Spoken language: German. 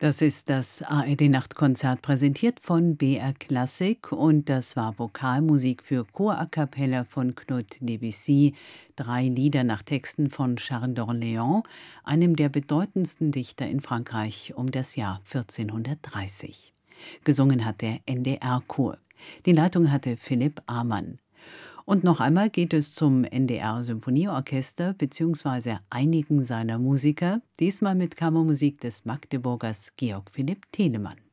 Das ist das ARD-Nachtkonzert, präsentiert von BR Klassik, und das war Vokalmusik für Chor a cappella von Claude Debussy, 3 Lieder nach Texten von Charles d'Orléans, einem der bedeutendsten Dichter in Frankreich um das Jahr 1430. Gesungen hat der NDR-Chor. Die Leitung hatte Philipp Amann. Und noch einmal geht es zum NDR-Symphonieorchester bzw. einigen seiner Musiker, diesmal mit Kammermusik des Magdeburgers Georg Philipp Telemann.